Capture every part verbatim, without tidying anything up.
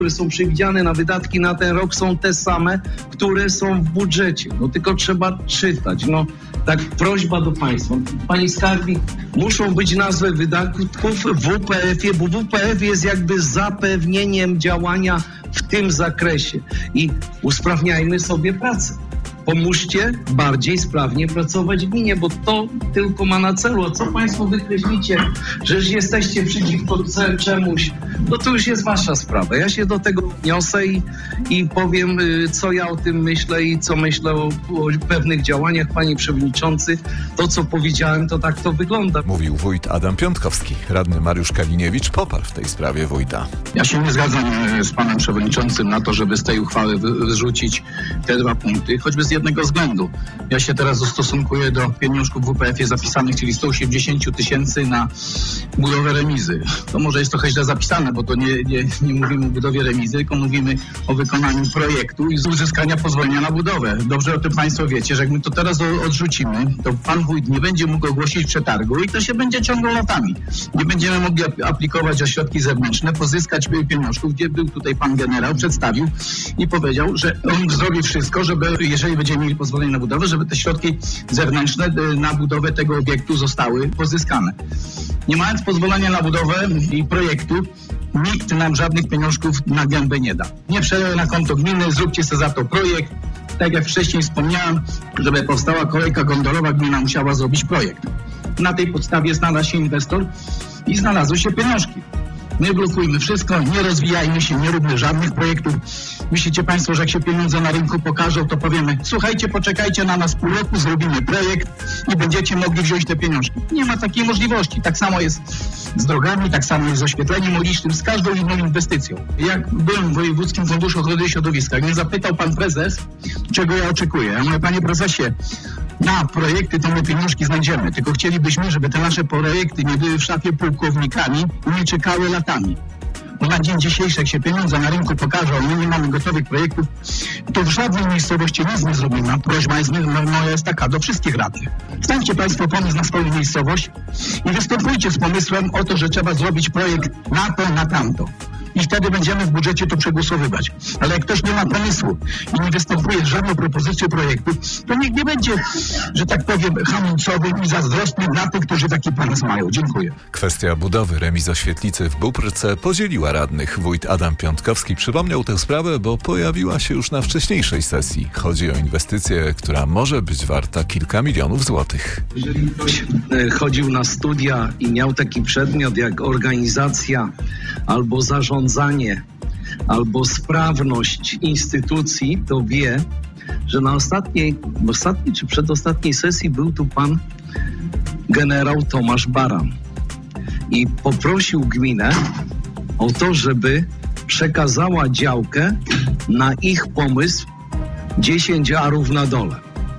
które są przewidziane na wydatki na ten rok, są te same, które są w budżecie. No tylko trzeba czytać. No tak prośba do państwa. Pani skarbnik, muszą być nazwy wydatków w W P F-ie, bo W P F jest jakby zapewnieniem działania w tym zakresie. I usprawniajmy sobie pracę. Pomóżcie bardziej sprawnie pracować w gminie, bo to tylko ma na celu. A co państwo wykreślicie, że jesteście przeciwko czemuś, no to już jest wasza sprawa. Ja się do tego odniosę i, i powiem, co ja o tym myślę i co myślę o, o pewnych działaniach. Panie przewodniczący, to co powiedziałem, to tak to wygląda. Mówił wójt Adam Piątkowski. Radny Mariusz Kaliniewicz poparł w tej sprawie wójta. Ja się nie zgadzam z panem przewodniczącym na to, żeby z tej uchwały wyrzucić te dwa punkty, choćby z jednego względu. Ja się teraz ustosunkuję do pieniążków w W P F-ie zapisanych, czyli sto osiemdziesiąt tysięcy na budowę remizy. To może jest trochę źle zapisane, bo to nie, nie, nie mówimy o budowie remizy, tylko mówimy o wykonaniu projektu i z uzyskania pozwolenia na budowę. Dobrze o tym państwo wiecie, że jak my to teraz odrzucimy, to pan wójt nie będzie mógł ogłosić przetargu i to się będzie ciągło latami. Nie będziemy mogli aplikować o środki zewnętrzne, pozyskać pieniążków, gdzie był tutaj pan generał, przedstawił i powiedział, że on zrobi wszystko, żeby, jeżeli będziemy mieli pozwolenie na budowę, żeby te środki zewnętrzne na budowę tego obiektu zostały pozyskane. Nie mając pozwolenia na budowę i projektu, nikt nam żadnych pieniążków na gębę nie da. Nie przeleje na konto gminy, zróbcie sobie za to projekt. Tak jak wcześniej wspomniałem, żeby powstała kolejka gondolowa, gmina musiała zrobić projekt. Na tej podstawie znalazł się inwestor i znalazły się pieniążki. Nie blokujmy wszystko, nie rozwijajmy się, nie róbmy żadnych projektów. Myślicie państwo, że jak się pieniądze na rynku pokażą, to powiemy, słuchajcie, poczekajcie na nas pół roku, zrobimy projekt i będziecie mogli wziąć te pieniążki. Nie ma takiej możliwości. Tak samo jest z drogami, tak samo jest z oświetleniem ulicznym, z każdą inną inwestycją. Jak byłem w Wojewódzkim Funduszu Ochrony Środowiska, mnie zapytał pan prezes, czego ja oczekuję. Ja mówię, panie prezesie, na projekty to my pieniążki znajdziemy, tylko chcielibyśmy, żeby te nasze projekty nie były w szafie pułkownikami i nie czekały latami. Bo na dzień dzisiejszy, jak się pieniądze na rynku pokażą, my nie mamy gotowych projektów, to w żadnej miejscowości nic nie zrobimy. Prośba jest, moja jest taka do wszystkich radnych. Stawcie państwo pomysł na swoją miejscowość i występujcie z pomysłem o to, że trzeba zrobić projekt na to, na tamto. I wtedy będziemy w budżecie to przegłosowywać. Ale jak ktoś nie ma pomysłu i nie występuje z żadną propozycją projektu, to nikt nie będzie, że tak powiem, hamulcowym i zazdrosnym dla tych, którzy taki pomysł mają. Dziękuję. Kwestia budowy remizoświetlicy w Bóbrce podzieliła radnych. Wójt Adam Piątkowski przypomniał tę sprawę, bo pojawiła się już na wcześniejszej sesji. Chodzi o inwestycję, która może być warta kilka milionów złotych. Jeżeli ktoś chodził na studia i miał taki przedmiot jak organizacja albo zarządzanie, albo sprawność instytucji, to wie, że na ostatniej, w ostatniej czy przedostatniej sesji był tu pan generał Tomasz Baran i poprosił gminę o to, żeby przekazała działkę na ich pomysł dziesięć arów na dole.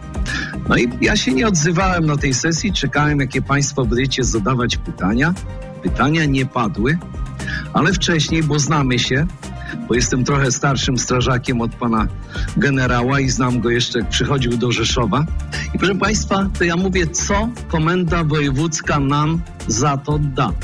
No i ja się nie odzywałem na tej sesji, czekałem, jakie państwo będziecie zadawać pytania. Pytania nie padły, ale wcześniej, bo znamy się, bo jestem trochę starszym strażakiem od pana generała i znam go jeszcze, jak przychodził do Rzeszowa. I proszę państwa, to ja mówię, co komenda wojewódzka nam za to da.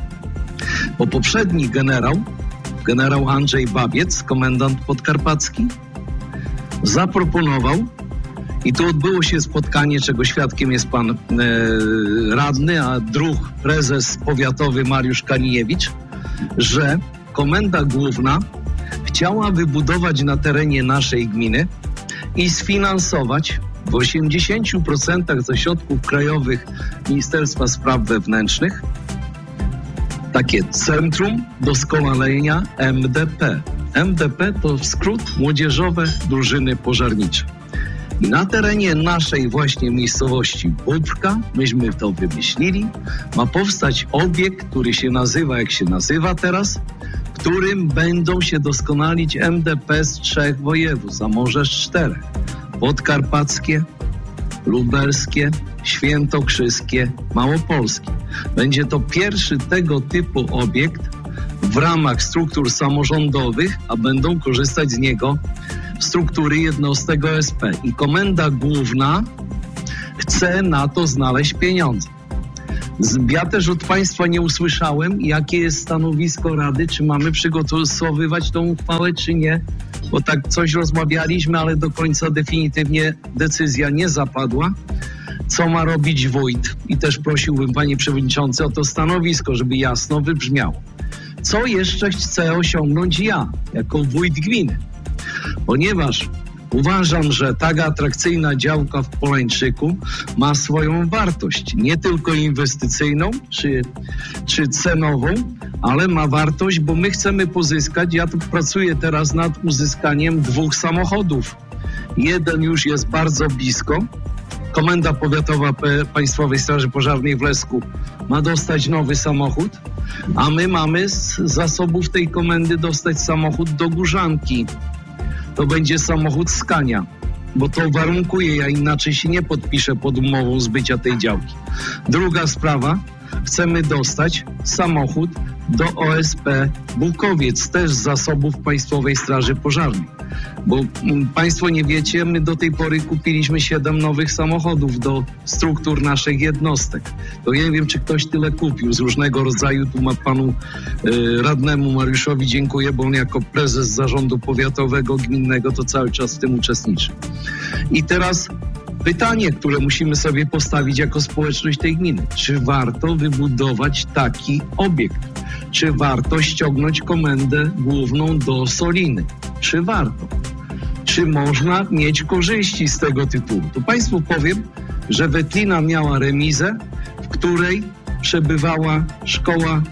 Bo poprzedni generał, generał Andrzej Babiec, komendant podkarpacki, zaproponował, i tu odbyło się spotkanie, czego świadkiem jest pan e, radny, a druh prezes powiatowy Mariusz Kaliniewicz, że komenda główna chciała wybudować na terenie naszej gminy i sfinansować w osiemdziesięciu procentach ze środków krajowych Ministerstwa Spraw Wewnętrznych takie Centrum Doskonalenia M D P. M D P to w skrót Młodzieżowe Drużyny Pożarnicze. I na terenie naszej właśnie miejscowości Bóbrka, myśmy to wymyślili, ma powstać obiekt, który się nazywa, jak się nazywa teraz, w którym będą się doskonalić M D P z trzech województw, a może z czterech. Podkarpackie, lubelskie, świętokrzyskie, małopolskie. Będzie to pierwszy tego typu obiekt w ramach struktur samorządowych, a będą korzystać z niego struktury jednostek O S P. I komenda główna chce na to znaleźć pieniądze. Ja też od Państwa nie usłyszałem, jakie jest stanowisko Rady, czy mamy przygotowywać tą uchwałę, czy nie, bo tak coś rozmawialiśmy, ale do końca definitywnie decyzja nie zapadła. Co ma robić wójt? I też prosiłbym, Panie Przewodniczący, o to stanowisko, żeby jasno wybrzmiało. Co jeszcze chcę osiągnąć ja, jako wójt gminy? Ponieważ uważam, że taka atrakcyjna działka w Polańczyku ma swoją wartość, nie tylko inwestycyjną czy, czy cenową, ale ma wartość, bo my chcemy pozyskać, ja tu pracuję teraz nad uzyskaniem dwóch samochodów. Jeden już jest bardzo blisko. Komenda Powiatowa Państwowej Straży Pożarnej w Lesku ma dostać nowy samochód, a my mamy z zasobów tej komendy dostać samochód do Górzanki. To będzie samochód Scania, bo to warunkuje, ja inaczej się nie podpiszę pod umową zbycia tej działki. Druga sprawa, chcemy dostać samochód do O S P Bukowiec, też z zasobów Państwowej Straży Pożarnej. Bo m, Państwo nie wiecie, my do tej pory kupiliśmy siedem nowych samochodów do struktur naszych jednostek. To ja nie wiem, czy ktoś tyle kupił z różnego rodzaju. Tu ma panu y, radnemu Mariuszowi dziękuję, bo on jako prezes zarządu powiatowego, gminnego to cały czas w tym uczestniczy. I teraz pytanie, które musimy sobie postawić jako społeczność tej gminy. Czy warto wybudować taki obiekt? Czy warto ściągnąć komendę główną do Soliny? Czy warto? Czy można mieć korzyści z tego tytułu? To Państwu powiem, że Wetlina miała remizę, w której przebywała szkoła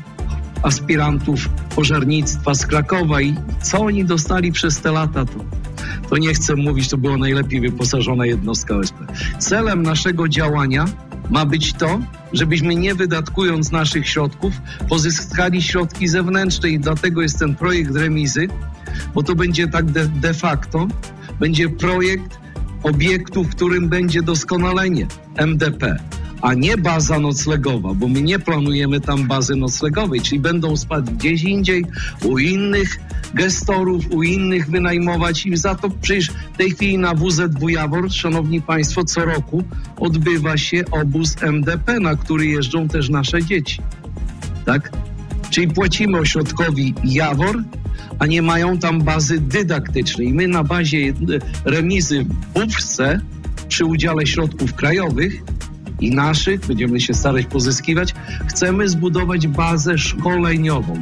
aspirantów pożarnictwa z Krakowa i co oni dostali przez te lata, to, to nie chcę mówić, to była najlepiej wyposażona jednostka O S P. Celem naszego działania ma być to, żebyśmy nie wydatkując naszych środków pozyskali środki zewnętrzne i dlatego jest ten projekt remizy, bo to będzie tak de, de facto, będzie projekt obiektu, w którym będzie doskonalenie M D P, a nie baza noclegowa, bo my nie planujemy tam bazy noclegowej, czyli będą spać gdzieś indziej, u innych gestorów, u innych wynajmować i za to przecież w tej chwili na W Z W Jawor, szanowni państwo, co roku odbywa się obóz M D P, na który jeżdżą też nasze dzieci, tak? Czyli płacimy ośrodkowi Jawor, a nie mają tam bazy dydaktycznej. My na bazie remizy w Bówce przy udziale środków krajowych i naszych, będziemy się starać pozyskiwać, chcemy zbudować bazę szkoleniową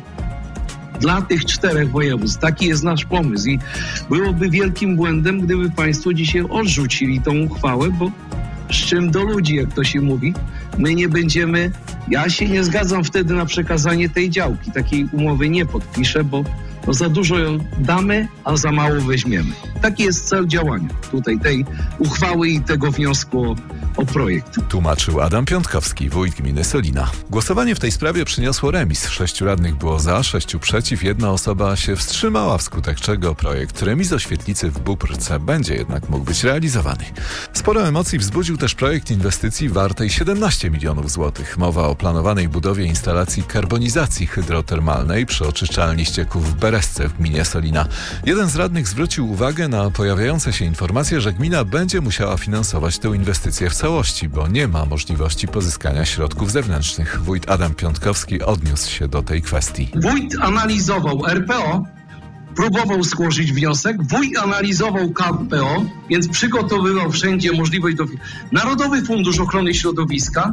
dla tych czterech województw. Taki jest nasz pomysł i byłoby wielkim błędem, gdyby państwo dzisiaj odrzucili tą uchwałę, bo z czym do ludzi, jak to się mówi, my nie będziemy, ja się nie zgadzam wtedy na przekazanie tej działki. Takiej umowy nie podpiszę, bo no za dużo ją damy, a za mało weźmiemy. Taki jest cel działania tutaj tej uchwały i tego wniosku o, o projekt. Tłumaczył Adam Piątkowski, wójt gminy Solina. Głosowanie w tej sprawie przyniosło remis. Sześciu radnych było za, sześciu przeciw. Jedna osoba się wstrzymała, wskutek czego projekt remizoświetlicy w Bóbrce będzie jednak mógł być realizowany. Sporo emocji wzbudził też projekt inwestycji wartej siedemnaście milionów złotych. Mowa o planowanej budowie instalacji karbonizacji hydrotermalnej przy oczyszczalni ścieków w Beresce w gminie Solina. Jeden z radnych zwrócił uwagę na pojawiające się informacje, że gmina będzie musiała finansować tę inwestycję w całości, bo nie ma możliwości pozyskania środków zewnętrznych. Wójt Adam Piątkowski odniósł się do tej kwestii. Wójt analizował R P O, próbował złożyć wniosek, wójt analizował K P O, więc przygotowywał wszędzie możliwość do... Narodowy Fundusz Ochrony Środowiska,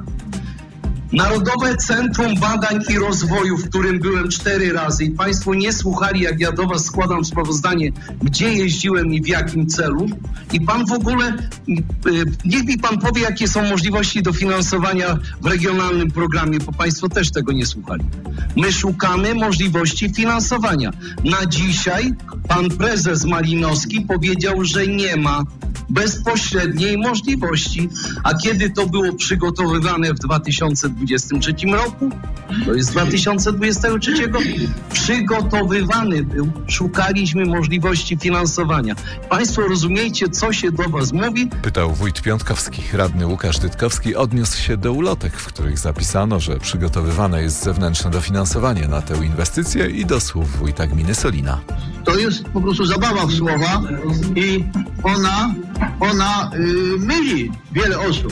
Narodowe Centrum Badań i Rozwoju, w którym byłem cztery razy i państwo nie słuchali, jak ja do was składam sprawozdanie, gdzie jeździłem i w jakim celu. I pan w ogóle, niech mi pan powie, jakie są możliwości dofinansowania w regionalnym programie, bo państwo też tego nie słuchali. My szukamy możliwości finansowania. Na dzisiaj pan prezes Malinowski powiedział, że nie ma bezpośredniej możliwości. A kiedy to było przygotowywane w dwa tysiące dwudziestym trzecim roku? To jest dwa tysiące dwudziestego trzeciego. Przygotowywany był. Szukaliśmy możliwości finansowania. Państwo rozumiecie, co się do was mówi? Pytał wójt Piątkowski. Radny Łukasz Dytkowski odniósł się do ulotek, w których zapisano, że przygotowywane jest zewnętrzne dofinansowanie na tę inwestycję i do słów wójta gminy Solina. To jest po prostu zabawa w słowa i ona, ona yy, myli wiele osób.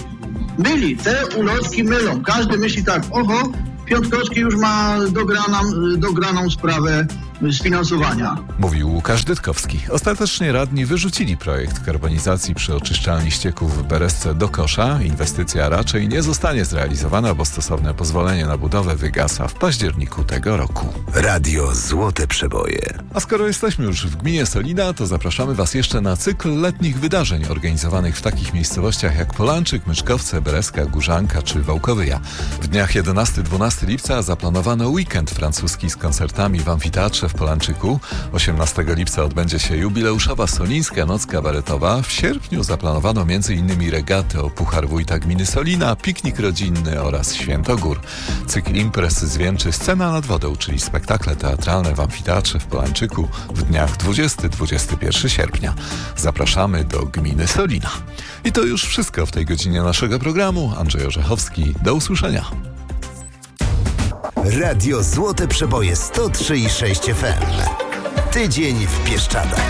myli. Te ulotki mylą. Każdy myśli tak, oho, Piotrkowski już ma dograną, dograną sprawę sfinansowania. Mówił Łukasz Dytkowski. Ostatecznie radni wyrzucili projekt karbonizacji przy oczyszczalni ścieków w Beresce do kosza. Inwestycja raczej nie zostanie zrealizowana, bo stosowne pozwolenie na budowę wygasa w październiku tego roku. Radio Złote Przeboje. A skoro jesteśmy już w gminie Solina, to zapraszamy Was jeszcze na cykl letnich wydarzeń organizowanych w takich miejscowościach jak Polanczyk, Myczkowce, Bereska, Górzanka czy Wałkowyja. W dniach jedenastego do dwunastego lipca zaplanowano weekend francuski z koncertami w amfiteatrze w Polanczyku. osiemnastego lipca odbędzie się jubileuszowa Solińska Noc Kabaretowa. W sierpniu zaplanowano m.in. regaty o Puchar Wójta Gminy Solina, piknik rodzinny oraz Świętogór. Cykl imprez zwieńczy Scena nad wodą, czyli spektakle teatralne w amfiteatrze w Polanczyku w dniach dwudziestego do dwudziestego pierwszego sierpnia. Zapraszamy do gminy Solina. I to już wszystko w tej godzinie naszego programu. Andrzej Orzechowski, do usłyszenia. Radio Złote Przeboje sto trzy i sześć F M. Tydzień w Bieszczadach.